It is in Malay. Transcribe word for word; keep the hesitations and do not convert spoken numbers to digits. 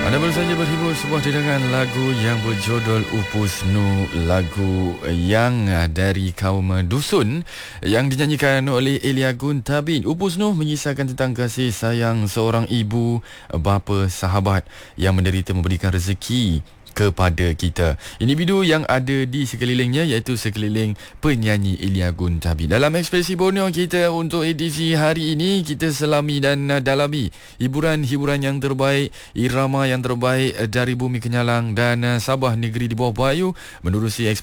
Anda baru saja berhibur sebuah dedangan lagu yang berjudul Upusnu, lagu yang dari kaum dusun yang dinyanyikan oleh Elia Guntabin. Upusnu mengisahkan tentang kasih sayang seorang ibu, bapa, sahabat yang menderita memberikan rezeki kepada kita. Individu yang ada di sekelilingnya iaitu sekeliling penyanyi Elia Guntabin. Dalam Ekspresi Borneo kita untuk edisi hari ini, kita selami dan dalami hiburan-hiburan yang terbaik, irama yang terbaik dari Bumi Kenyalang dan Sabah, negeri di bawah bayu, menerusi